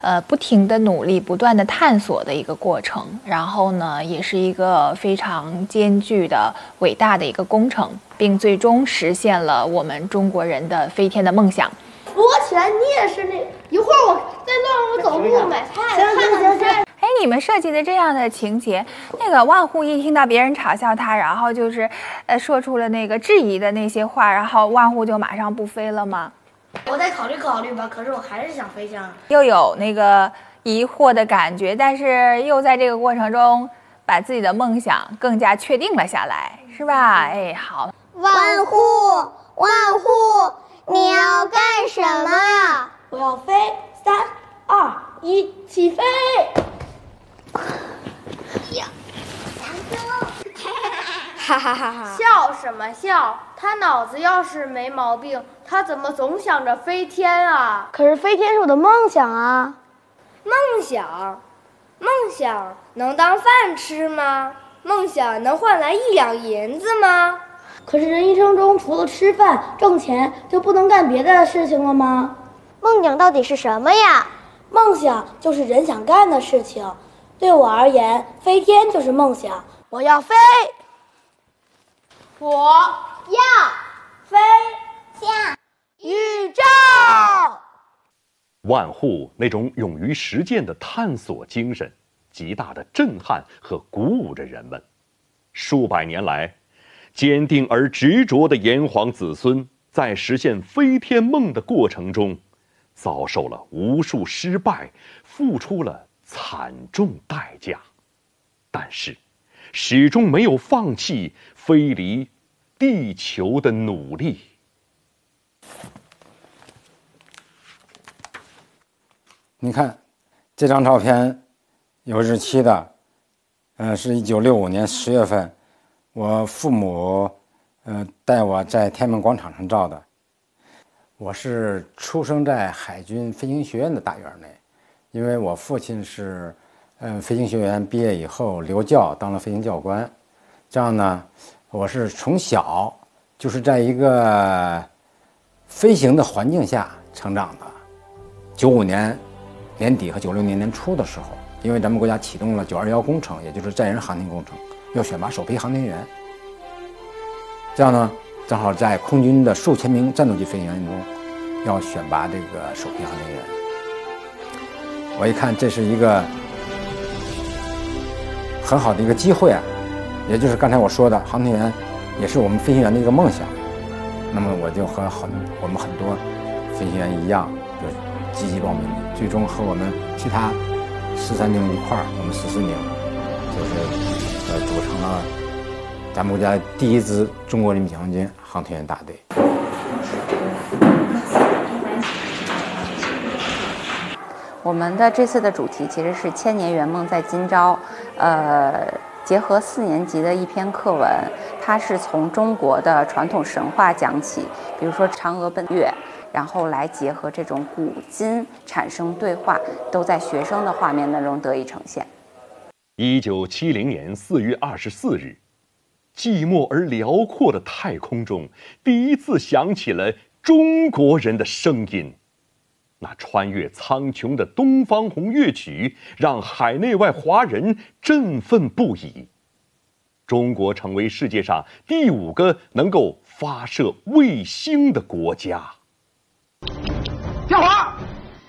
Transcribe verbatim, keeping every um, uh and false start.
呃，不停的努力、不断的探索的一个过程，然后呢，也是一个非常艰巨的、伟大的一个工程，并最终实现了我们中国人的飞天的梦想。 躲起来，你也是那一会儿我在乱我走路买菜，行行行行。 哎，你们设计的这样的情节，那个万户一听到别人嘲笑他，然后就是呃说出了那个质疑的那些话，然后万户就马上不飞了吗？ 我再考虑考虑吧，可是我还是想飞翔。 又有那个疑惑的感觉，但是又在这个过程中把自己的梦想更加确定了下来，是吧？哎，好。 万户，万户，你要干什么？ 我要飞，三二一，起飞！ 呀， 哈哈哈哈！笑什么笑？他脑子要是没毛病，他怎么总想着飞天啊？ 可是飞天是我的梦想啊！ 梦想，梦想能当饭吃吗？梦想能换来一两银子吗？ 可是人一生中除了吃饭挣钱，就不能干别的事情了吗？ 梦想到底是什么呀？ 梦想就是人想干的事情。对我而言，飞天就是梦想。我要飞， 我要飞向宇宙。 万户那种勇于实践的探索精神，极大的震撼和鼓舞着人们。数百年来，坚定而执着的炎黄子孙在实现飞天梦的过程中，遭受了无数失败，付出了惨重代价，但是始终没有放弃飞离地球的努力。 你看这张照片有日期的，呃，是一九六五年十月份，我父母呃带我在天安门广场上照的。我是出生在海军飞行学院的大院内，因为我父亲是嗯飞行学院毕业以后留教当了飞行教官，这样呢，我是从小就是在一个飞行的环境下成长的。九五年年底和九六年年初的时候，因为咱们国家启动了九二幺工程，也就是载人航天工程，要选拔首批航天员。这样呢，正好在空军的数千名战斗机飞行员中，要选拔这个首批航天员。我一看，这是一个很好的一个机会啊，也就是刚才我说的，航天员也是我们飞行员的一个梦想。那么我就和很我们很多飞行员一样，就积极报名，最终和我们其他十三名一块儿，我们十四名，就是呃组成了咱们国家第一支中国人民解放军航天员大队。 我们的这次的主题其实是千年圆梦在今朝，呃，结合四年级的一篇课文，它是从中国的传统神话讲起，比如说嫦娥奔月，然后来结合这种古今产生对话，都在学生的画面当中得以呈现。 一九七零年四月二十四日，寂寞而辽阔的太空中，第一次响起了中国人的声音。那穿越苍穹的东方红乐曲，让海内外华人振奋不已。中国成为世界上第五个能够发射卫星的国家。 跳滑。